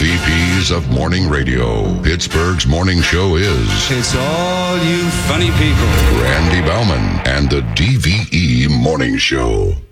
MVPs of morning radio. Pittsburgh's morning show is It's all you funny people. Randy Bauman and the DVE Morning Show.